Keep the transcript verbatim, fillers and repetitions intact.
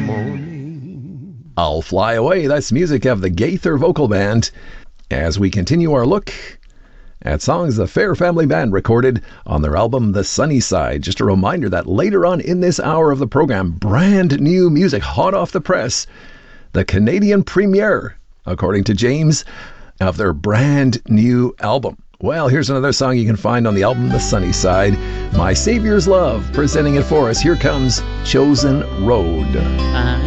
morning. I'll Fly Away. That's music of the Gaither Vocal Band. As we continue our look at songs the Fair Family Band recorded on their album The Sunny Side. Just a reminder that later on in this hour of the program, brand new music, hot off the press, the Canadian premiere, according to James, of their brand new album. Well, here's another song you can find on the album The Sunny Side. My Savior's Love, presenting it for us. Here comes Chosen Road. I